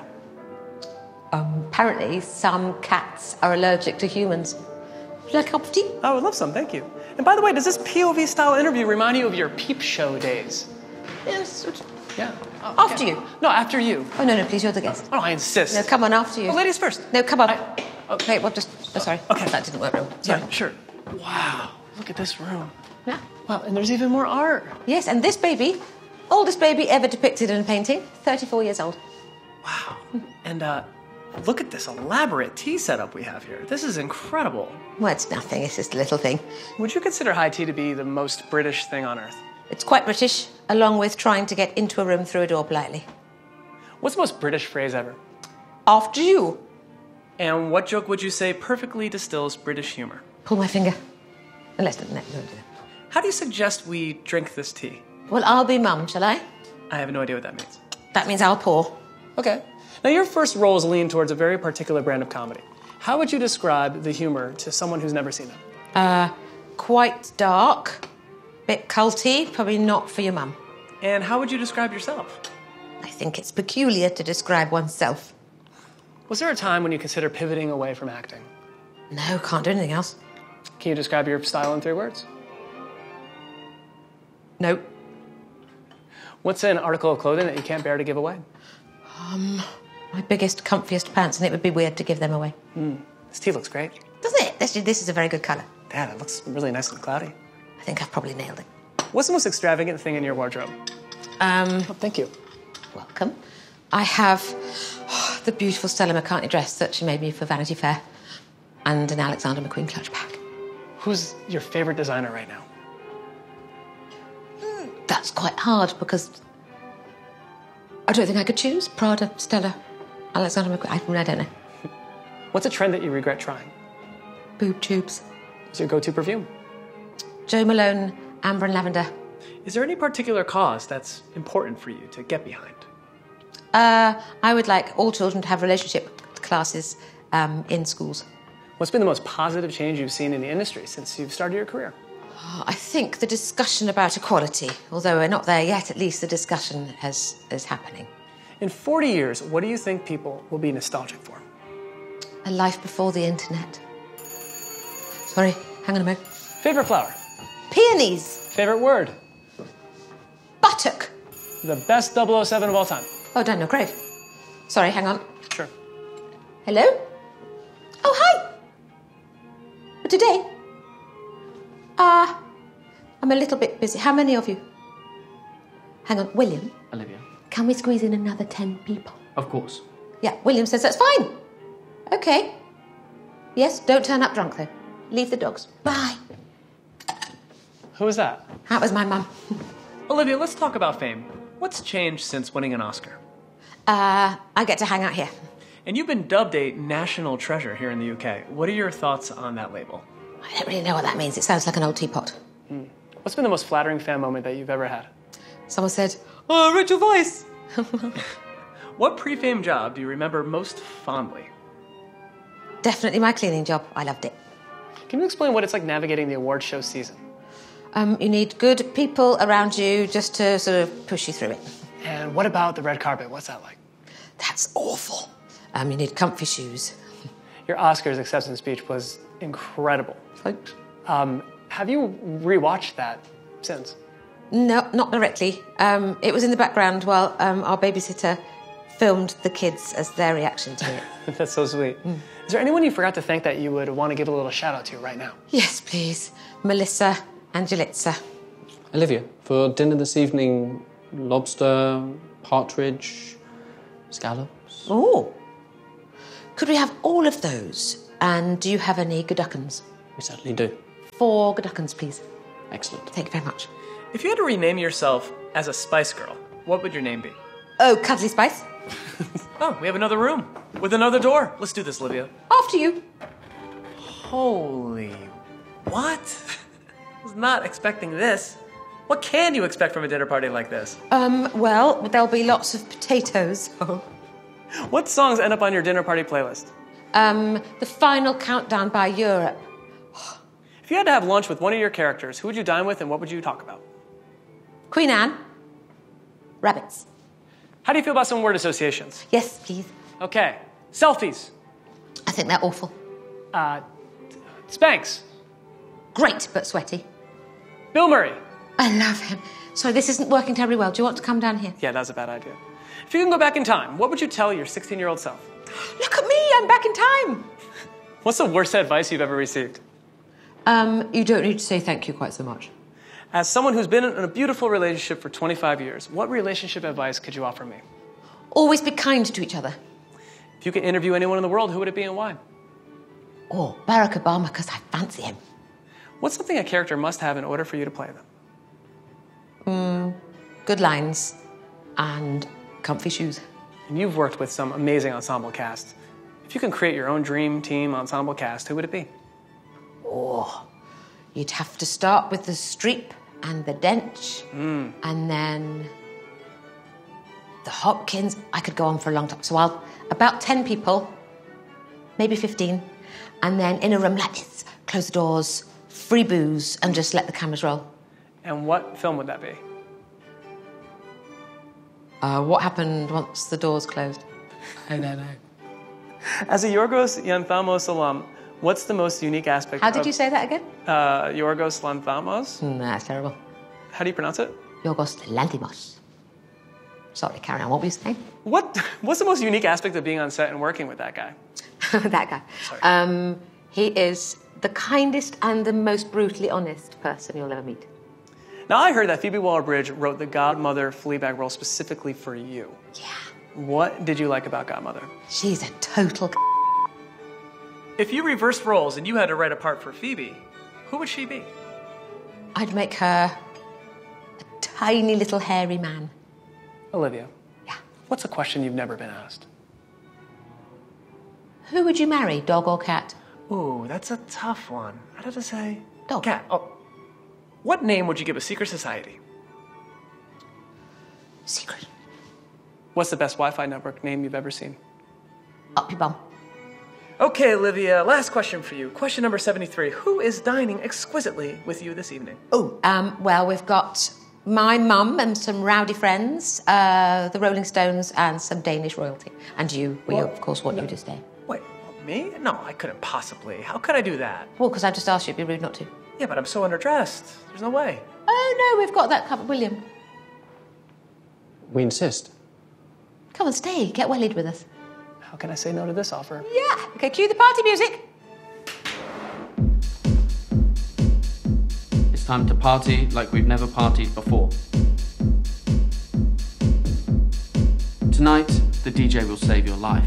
Um, apparently, some cats are allergic to humans. Would you like a cup of tea? I would love some, thank you. And by the way, does this P O V-style interview remind you of your peep show days? Yes. Yeah. Oh, after okay. you? No, after you. Oh, no, no, please, you're the guest. Oh, I insist. No, come on, after you. Oh, ladies first. No, come on. I, okay, well, just... Oh, sorry. Okay. That didn't work real. Sorry. Yeah, sure. Wow, look at this room. Yeah. Wow, and there's even more art. Yes, and this baby, oldest baby ever depicted in a painting, thirty-four years old. Wow. And, uh... look at this elaborate tea setup we have here. This is incredible. Well, it's nothing. It's just a little thing. Would you consider high tea to be the most British thing on earth? It's quite British, along with trying to get into a room through a door politely. What's the most British phrase ever? After you. And what joke would you say perfectly distills British humor? Pull my finger. Unless, no, no, no. How do you suggest we drink this tea? Well, I'll be mum, shall I? I have no idea what that means. That means I'll pour. Okay. Now, your first roles lean towards a very particular brand of comedy. How would you describe the humor to someone who's never seen it? Uh, quite dark, bit culty, probably not for your mum. And how would you describe yourself? I think it's peculiar to describe oneself. Was there a time when you considered pivoting away from acting? No, can't do anything else. Can you describe your style in three words? No. What's an article of clothing that you can't bear to give away? Um... My biggest, comfiest pants, and it would be weird to give them away. Mm. This tea looks great. Doesn't it? This, this is a very good colour. Dad, it looks really nice and cloudy. I think I've probably nailed it. What's the most extravagant thing in your wardrobe? Um, oh, thank you. Welcome. I have oh, the beautiful Stella McCartney dress that she made me for Vanity Fair, and an Alexander McQueen clutch bag. Who's your favourite designer right now? Mm, that's quite hard, because I don't think I could choose. Prada, Stella, Alexander McQueen. I, I don't know. What's a trend that you regret trying? Boob tubes. What's your go-to perfume? Jo Malone, Amber and Lavender. Is there any particular cause that's important for you to get behind? Uh, I would like all children to have relationship classes um, in schools. What's been the most positive change you've seen in the industry since you've started your career? Oh, I think the discussion about equality, although we're not there yet, at least the discussion has, is happening. In forty years, what do you think people will be nostalgic for? A life before the internet. Sorry, hang on a moment. Favorite flower? Peonies. Favorite word? Buttock. The best double oh seven of all time? Oh, Daniel Craig. Sorry, hang on. Sure. Hello? Oh, hi. But today? Ah, uh, I'm a little bit busy. How many of you? Hang on, William? Olivia. Can we squeeze in another ten people? Of course. Yeah, William says that's fine. Okay. Yes, don't turn up drunk, though. Leave the dogs. Bye. Who was that? That was my mum. Olivia, let's talk about fame. What's changed since winning an Oscar? Uh, I get to hang out here. And you've been dubbed a national treasure here in the U K. What are your thoughts on that label? I don't really know what that means. It sounds like an old teapot. Hmm. What's been the most flattering fan moment that you've ever had? Someone said, "Oh, Rachel Weisz." What pre-fame job do you remember most fondly? Definitely my cleaning job. I loved it. Can you explain what it's like navigating the award show season? Um, you need good people around you just to sort of push you through it. And what about the red carpet? What's that like? That's awful. Um, you need comfy shoes. Your Oscars acceptance speech was incredible. Thanks. Um, have you rewatched that since? No, not directly. Um, it was in the background while um, our babysitter filmed the kids as their reaction to it. That's so sweet. Mm. Is there anyone you forgot to thank that you would want to give a little shout out to right now? Yes, please. Melissa and Julitza. Olivia, for dinner this evening, lobster, partridge, scallops. Oh. Could we have all of those? And do you have any Godukins? We certainly do. Four Godukins, please. Excellent. Thank you very much. If you had to rename yourself as a Spice Girl, what would your name be? Oh, Cuddly Spice. Oh, we have another room with another door. Let's do this, Livia. After you. Holy... what? I was not expecting this. What can you expect from a dinner party like this? Um, well, there'll be lots of potatoes. What songs end up on your dinner party playlist? Um, The Final Countdown by Europe. If you had to have lunch with one of your characters, who would you dine with and what would you talk about? Queen Anne. Rabbits. How do you feel about some word associations? Yes, please. Okay. Selfies. I think they're awful. Uh, Spanx. Great, but sweaty. Bill Murray. I love him. Sorry, this isn't working terribly well. Do you want to come down here? Yeah, that was a bad idea. If you can go back in time, what would you tell your sixteen-year-old self? Look at me, I'm back in time. What's the worst advice you've ever received? Um, you don't need to say thank you quite so much. As someone who's been in a beautiful relationship for twenty-five years, what relationship advice could you offer me? Always be kind to each other. If you could interview anyone in the world, who would it be and why? Oh, Barack Obama, because I fancy him. What's something a character must have in order for you to play them? Mm, good lines and comfy shoes. And you've worked with some amazing ensemble casts. If you can create your own dream team ensemble cast, who would it be? Oh, you'd have to start with the Streep and the Dench, mm. and then the Hopkins. I could go on for a long time. So I'll, about ten people, maybe fifteen, and then in a room like this, close the doors, free booze, and just let the cameras roll. And what film would that be? Uh, what happened once the doors closed? I don't know. As a Yorgos Lanthimos alum, what's the most unique aspect How of... did you say that again? Uh, Yorgos Lanthimos? Mm, that's terrible. How do you pronounce it? Yorgos Lanthimos. Sorry, carry on. What were you saying? What, what's the most unique aspect of being on set and working with that guy? That guy. Sorry. Um, he is the kindest and the most brutally honest person you'll ever meet. Now, I heard that Phoebe Waller-Bridge wrote the Godmother Fleabag role specifically for you. Yeah. What did you like about Godmother? She's a total c***. If you reversed roles and you had to write a part for Phoebe, who would she be? I'd make her a tiny little hairy man. Olivia. Yeah. What's a question you've never been asked? Who would you marry, dog or cat? Ooh, that's a tough one. I'd have to say... Dog. Cat. Oh. What name would you give a secret society? Secret. What's the best Wi-Fi network name you've ever seen? Up your bum. Okay, Olivia, last question for you. Question number seventy-three. Who is dining exquisitely with you this evening? Oh, um, well, we've got my mum and some rowdy friends, uh, the Rolling Stones, and some Danish royalty. And you, we, Well, of course, want no. you to stay. Wait, me? No, I couldn't possibly. How could I do that? Well, because I just asked you, it'd be rude not to. Yeah, but I'm so underdressed. There's no way. Oh, no, we've got that covered, William. We insist. Come on, stay. Get wellied with us. How can I say no to this offer? Yeah. Okay, cue the party music. It's time to party like we've never partied before. Tonight, the D J will save your life.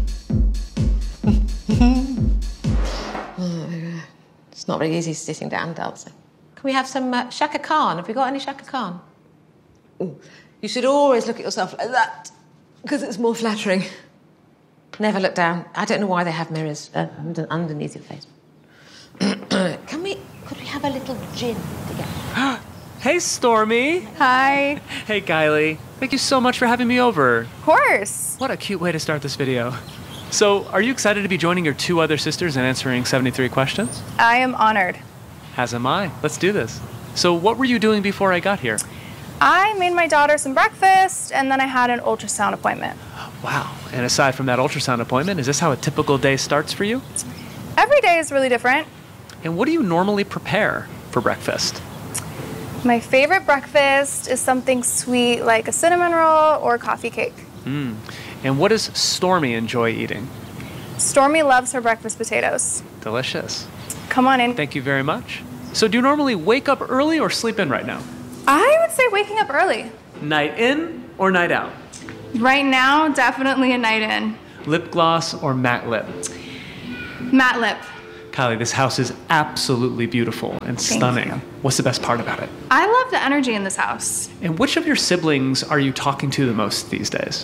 It's not very easy sitting down dancing. Can we have some uh, Shaka Khan? Have we got any Shaka Khan? Ooh. You should always look at yourself like that, because it's more flattering. Never look down. I don't know why they have mirrors uh, under, underneath your face. Can we, could we have a little gin together? Hey, Stormy. Hi. Hey, Kylie. Thank you so much for having me over. Of course. What a cute way to start this video. So, are you excited to be joining your two other sisters and answering seventy-three questions? I am honored. As am I. Let's do this. So, what were you doing before I got here? I made my daughter some breakfast, and then I had an ultrasound appointment. Wow. And aside from that ultrasound appointment, is this how a typical day starts for you? Every day is really different. And what do you normally prepare for breakfast? My favorite breakfast is something sweet like a cinnamon roll or coffee cake. Mm. And what does Stormy enjoy eating? Stormy loves her breakfast potatoes. Delicious. Come on in. Thank you very much. So do you normally wake up early or sleep in right now? I would say waking up early. Night in or night out? Right now, definitely a night in. Lip gloss or matte lip? Matte lip. Kylie, this house is absolutely beautiful and stunning. What's the best part about it? I love the energy in this house. And which of your siblings are you talking to the most these days?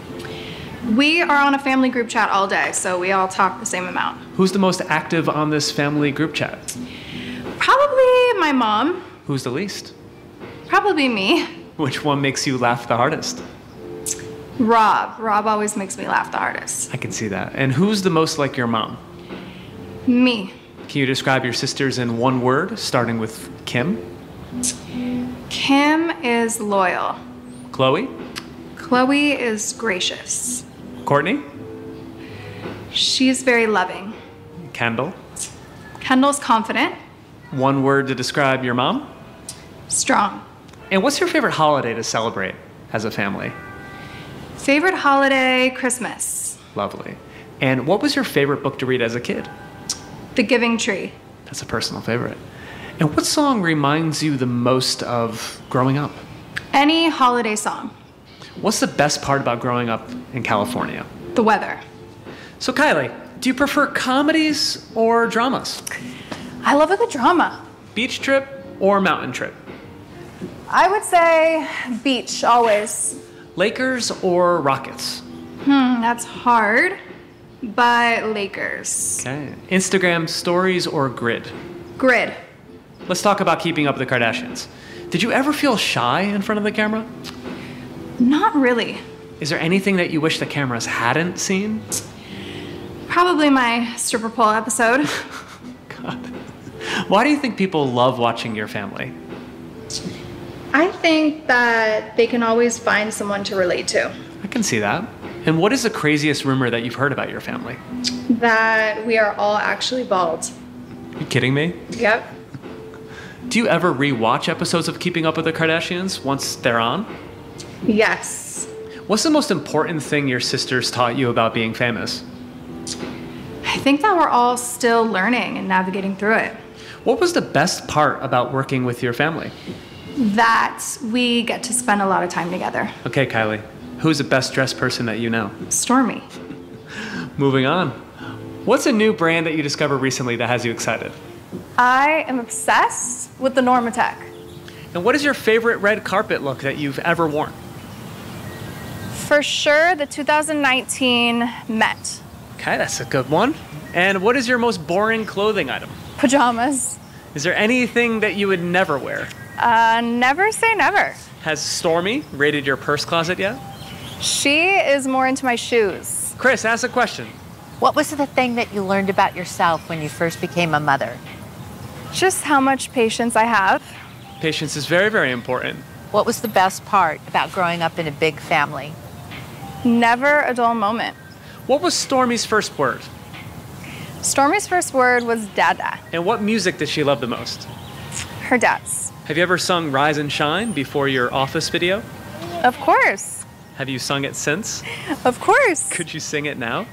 We are on a family group chat all day, so we all talk the same amount. Who's the most active on this family group chat? Probably my mom. Who's the least? Probably me. Which one makes you laugh the hardest? Rob. Rob always makes me laugh the hardest. I can see that. And who's the most like your mom? Me. Can you describe your sisters in one word, starting with Kim? Kim is loyal. Chloe? Chloe is gracious. Courtney? She's very loving. Kendall? Kendall's confident. One word to describe your mom? Strong. And what's your favorite holiday to celebrate as a family? Favorite holiday, Christmas. Lovely. And what was your favorite book to read as a kid? The Giving Tree. That's a personal favorite. And what song reminds you the most of growing up? Any holiday song. What's the best part about growing up in California? The weather. So Kylie, do you prefer comedies or dramas? I love a good drama. Beach trip or mountain trip? I would say beach, always. Lakers or Rockets? Hmm, that's hard, but Lakers. Okay. Instagram stories or grid? Grid. Let's talk about Keeping Up with the Kardashians. Did you ever feel shy in front of the camera? Not really. Is there anything that you wish the cameras hadn't seen? Probably my stripper pole episode. God. Why do you think people love watching your family? I think that they can always find someone to relate to. I can see that. And what is the craziest rumor that you've heard about your family? That we are all actually bald. You kidding me? Yep. Do you ever re-watch episodes of Keeping Up with the Kardashians once they're on? Yes. What's the most important thing your sisters taught you about being famous? I think that we're all still learning and navigating through it. What was the best part about working with your family? That we get to spend a lot of time together. Okay, Kylie. Who's the best dressed person that you know? Stormy. Moving on. What's a new brand that you discovered recently that has you excited? I am obsessed with the Normatec. And what is your favorite red carpet look that you've ever worn? For sure, the two thousand nineteen Met. Okay, that's a good one. And what is your most boring clothing item? Pajamas. Is there anything that you would never wear? Uh, never say never. Has Stormy raided your purse closet yet? She is more into my shoes. Chris, ask a question. What was the thing that you learned about yourself when you first became a mother? Just how much patience I have. Patience is very, very important. What was the best part about growing up in a big family? Never a dull moment. What was Stormy's first word? Stormy's first word was dada. And what music did she love the most? Her dad's. Have you ever sung Rise and Shine before your Office video? Of course. Have you sung it since? Of course. Could you sing it now?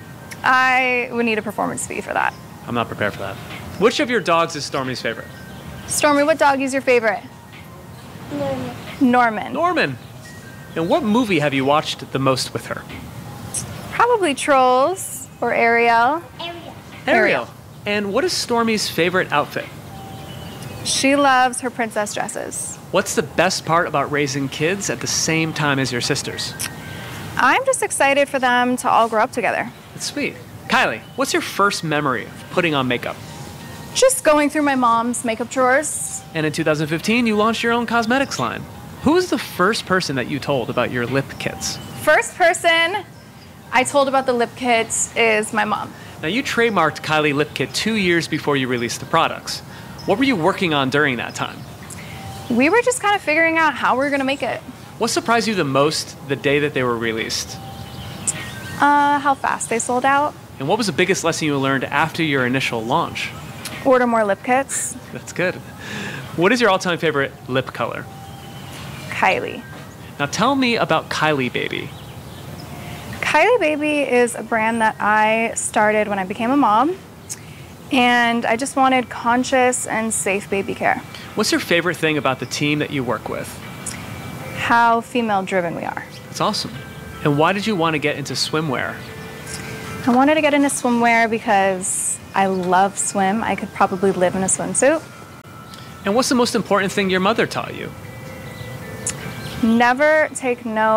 I would need a performance fee for that. I'm not prepared for that. Which of your dogs is Stormy's favorite? Stormy, what dog is your favorite? Norman. Norman. Norman. And what movie have you watched the most with her? Probably Trolls or Ariel. Ariel. Ariel. And what is Stormy's favorite outfit? She loves her princess dresses. What's the best part about raising kids at the same time as your sisters? I'm just excited for them to all grow up together. That's sweet. Kylie, what's your first memory of putting on makeup? Just going through my mom's makeup drawers. And in two thousand fifteen, you launched your own cosmetics line. Who was the first person that you told about your lip kits? First person I told about the lip kits is my mom. Now, you trademarked Kylie Lip Kit two years before you released the products. What were you working on during that time? We were just kind of figuring out how we were going to make it. What surprised you the most the day that they were released? Uh, how fast they sold out. And what was the biggest lesson you learned after your initial launch? Order more lip kits. That's good. What is your all-time favorite lip color? Kylie. Now tell me about Kylie Baby. Kylie Baby is a brand that I started when I became a mom. And I just wanted conscious and safe baby care. What's your favorite thing about the team that you work with? how female-driven we are. That's awesome. And why did you want to get into swimwear? I wanted to get into swimwear because I love swim. I could probably live in a swimsuit. And what's the most important thing your mother taught you? Never take no